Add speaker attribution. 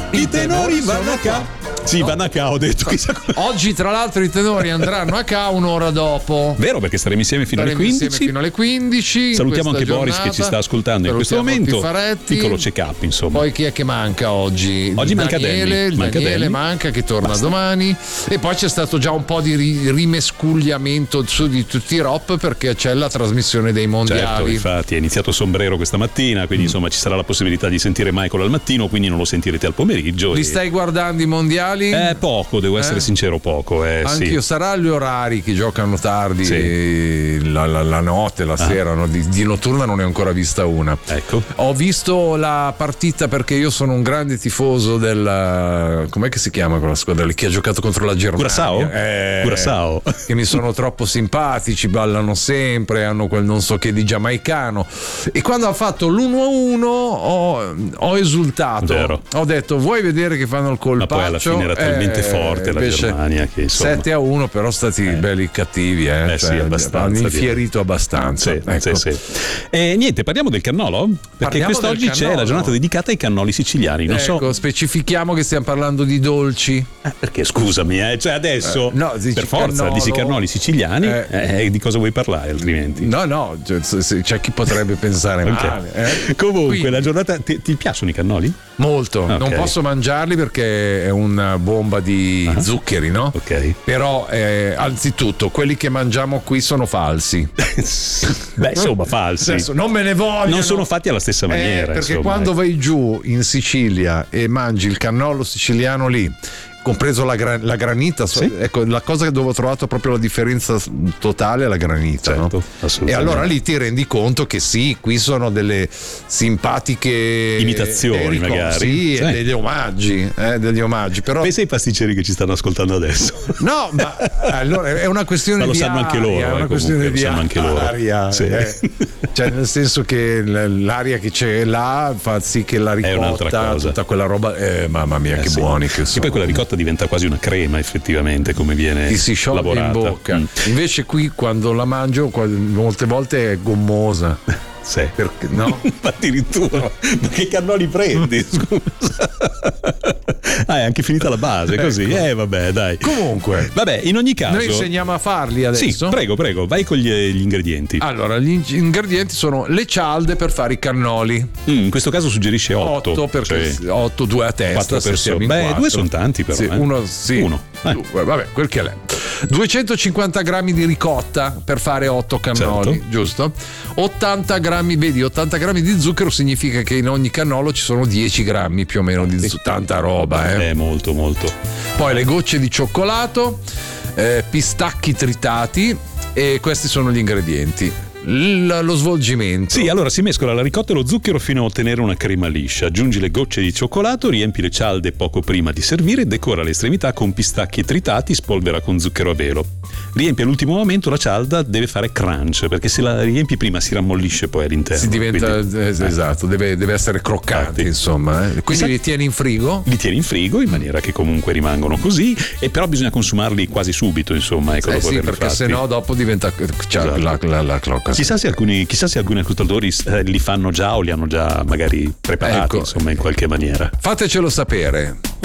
Speaker 1: I tenori vanno a ca. Sì, vanno a ca, ho detto.
Speaker 2: Oggi, tra l'altro, i tenori andranno a ca un'ora dopo.
Speaker 1: Vero, perché staremo insieme fino alle 15.
Speaker 2: Fino alle 15.
Speaker 1: Salutiamo anche Boris che ci sta ascoltando in questo momento. Piccolo check-up, insomma.
Speaker 2: Poi chi è che manca oggi?
Speaker 1: Oggi manca
Speaker 2: Daniele manca, che torna domani. E poi c'è stato già un po' di rimescugliamento su di tutti i ROP, perché c'è la trasmissione dei mondiali.
Speaker 1: Certo, infatti è iniziato Sombrero questa mattina, quindi insomma ci sarà la possibilità di sentire Michael al mattino, quindi non lo sentirete al pomeriggio.
Speaker 2: Li stai guardando i mondiali?
Speaker 1: Poco, devo essere sincero, poco.
Speaker 2: Anch'io,
Speaker 1: sì.
Speaker 2: Sarà gli orari che giocano tardi, la notte, la sera, no? Di notturna non ne ho ancora vista una.
Speaker 1: Ecco.
Speaker 2: Ho visto la partita perché io sono un grande tifoso del, com'è che si chiama quella squadra lì che ha giocato contro la Germania?
Speaker 1: Curaçao?
Speaker 2: Che mi sono troppo simpatici, ballano sempre, hanno quel non so che di giamaicano, e quando ha fatto l'1-1 ho esultato.
Speaker 1: Vero.
Speaker 2: Ho detto, vuoi vedere che fanno il colpaccio?
Speaker 1: Ma poi alla fine era talmente forte la Germania che insomma
Speaker 2: 7-1, però stati belli cattivi,
Speaker 1: sì, abbastanza,
Speaker 2: hanno infierito abbastanza.
Speaker 1: Sì,
Speaker 2: ecco.
Speaker 1: sì. E niente, parliamo del cannolo? Perché quest'oggi c'è la giornata dedicata ai cannoli siciliani. Non so.
Speaker 2: Specifichiamo che stiamo parlando di dolci.
Speaker 1: Perché scusami, cioè adesso per forza dici cannoli siciliani, di cosa vuoi parlare altrimenti?
Speaker 2: No, c'è chi potrebbe pensare male.
Speaker 1: Comunque,
Speaker 2: quindi,
Speaker 1: la giornata ti piacciono i cannoli?
Speaker 2: Molto, non posso mangiarli perché è una bomba di zuccheri, no?
Speaker 1: Ok.
Speaker 2: Però anzitutto quelli che mangiamo qui sono falsi.
Speaker 1: Beh, insomma, falsi.
Speaker 2: Adesso, non me ne vogliono.
Speaker 1: Non sono fatti alla stessa maniera.
Speaker 2: Perché
Speaker 1: insomma,
Speaker 2: quando vai giù in Sicilia e mangi il cannolo siciliano lì, compreso la granita, ecco, la cosa dove ho trovato proprio la differenza totale è la granita,
Speaker 1: certo,
Speaker 2: no? E allora lì ti rendi conto che sì, qui sono delle simpatiche
Speaker 1: imitazioni, magari
Speaker 2: e degli omaggi, però
Speaker 1: pensa ai pasticceri che ci stanno ascoltando adesso.
Speaker 2: No, ma allora è una questione
Speaker 1: ma lo
Speaker 2: di
Speaker 1: sanno
Speaker 2: aria,
Speaker 1: anche loro,
Speaker 2: è una questione di
Speaker 1: anche loro.
Speaker 2: Aria,
Speaker 1: sì.
Speaker 2: Cioè nel senso che l'aria che c'è là fa sì che la ricotta, tutta quella roba, mamma mia, che buoni che sono.
Speaker 1: E poi quella ricotta diventa quasi una crema, effettivamente, come viene
Speaker 2: si scioglie
Speaker 1: lavorata
Speaker 2: in bocca. Invece qui quando la mangio molte volte è gommosa.
Speaker 1: Sì.
Speaker 2: Perché, no?
Speaker 1: Addirittura. Ma che cannoli prendi? Scusa. È anche finita la base, così. Vabbè, dai.
Speaker 2: Comunque,
Speaker 1: vabbè, in ogni caso
Speaker 2: noi insegniamo a farli adesso.
Speaker 1: Sì, prego, vai con gli ingredienti.
Speaker 2: Allora, gli ingredienti sono le cialde per fare i cannoli.
Speaker 1: In questo caso suggerisce 8.
Speaker 2: 8 perché 8, 2 a testa.
Speaker 1: 4 persone. 2 sono tanti, però.
Speaker 2: Sì, uno. Vabbè, quel che è. 250 grammi di ricotta per fare 8 cannoli,
Speaker 1: certo.
Speaker 2: Giusto? 80 grammi di zucchero significa che in ogni cannolo ci sono 10 grammi più o meno di zucchero. Tanta roba,
Speaker 1: molto.
Speaker 2: Poi le gocce di cioccolato, pistacchi tritati, e questi sono gli ingredienti. Lo svolgimento.
Speaker 1: Sì, allora si mescola la ricotta e lo zucchero fino a ottenere una crema liscia. Aggiungi le gocce di cioccolato, riempi le cialde poco prima di servire, decora le estremità con pistacchi tritati, spolvera con zucchero a velo. Riempi all'ultimo momento, la cialda deve fare crunch, perché se la riempi prima si rammollisce poi all'interno.
Speaker 2: Si diventa, esatto, deve essere croccante, insomma. Quindi li tieni in frigo?
Speaker 1: Li tieni in frigo in maniera che comunque rimangono così, e però bisogna consumarli quasi subito, insomma. Ecco,
Speaker 2: sì, perché sennò dopo diventa la crocca.
Speaker 1: Chissà se alcuni ascoltatori li fanno già o li hanno già magari preparati, insomma, in qualche maniera.
Speaker 2: Fatecelo sapere.